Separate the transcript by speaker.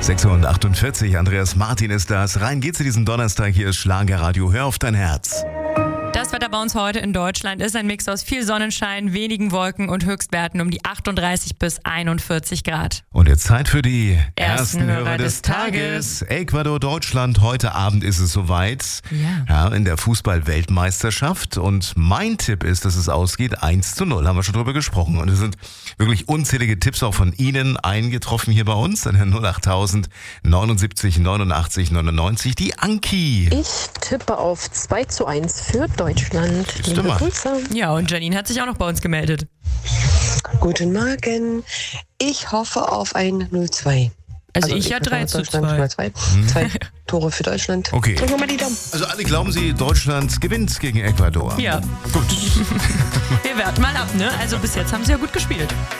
Speaker 1: 6:48 Uhr, Andreas Martin ist das. Rein geht's in diesen Donnerstag, hier ist Schlagerradio. Hör auf dein Herz.
Speaker 2: Das Wetter bei uns heute in Deutschland ist ein Mix aus viel Sonnenschein, wenigen Wolken und Höchstwerten um die 38 bis 41 Grad.
Speaker 1: Und jetzt Zeit für die
Speaker 2: Ersten Hörer des
Speaker 1: Tages. Ecuador, Deutschland, heute Abend ist es soweit. Ja, in der Fußball-Weltmeisterschaft. Und mein Tipp ist, dass es ausgeht 1:0. Haben wir schon drüber gesprochen. Und es sind wirklich unzählige Tipps auch von Ihnen eingetroffen hier bei uns. An der 08000 79 89 99. Die Anki.
Speaker 3: Ich tippe auf 2:1 für Deutschland. Liebe Grüße.
Speaker 2: Ja, und Janine hat sich auch noch bei uns gemeldet.
Speaker 4: Guten Morgen. Ich hoffe auf ein 0:2.
Speaker 2: Also ich ja 3:2.
Speaker 4: 2 Tore für Deutschland.
Speaker 1: Okay.
Speaker 4: Drücken wir mal die Daumen.
Speaker 1: Also alle glauben Sie, Deutschland gewinnt gegen Ecuador.
Speaker 2: Ja.
Speaker 1: Gut.
Speaker 2: Wir warten mal ab, ne? Also bis jetzt haben sie ja gut gespielt.